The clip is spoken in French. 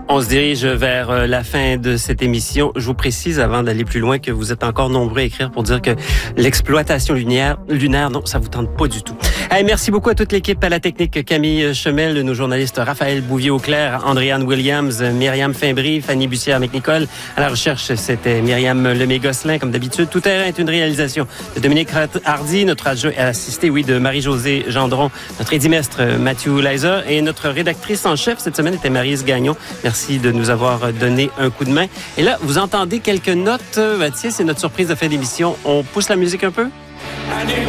On se dirige vers la fin de cette émission. Je vous précise, avant d'aller plus loin, que vous êtes encore nombreux à écrire pour dire que l'exploitation lunaire, non, ça vous tente pas du tout. Hey, merci beaucoup à toute l'équipe, à la technique, Camille Chemel, nos journalistes Raphaël Bouvier-Auclair, Andréane Williams, Myriam Fimbry, Fanny Bussière-McNicol. À la recherche, c'était Myriam Lemay-Gosselin, comme d'habitude. Tout terrain est une réalisation de Dominique Hardy, notre adjoint assisté, de Marie-Josée Gendron, notre édimestre Mathieu Leiser et notre rédactrice en chef cette semaine était Maryse Gagnon. Merci de nous avoir donné un coup de main. Et là, vous entendez quelques notes. Tiens, c'est notre surprise de fin d'émission. On pousse la musique un peu?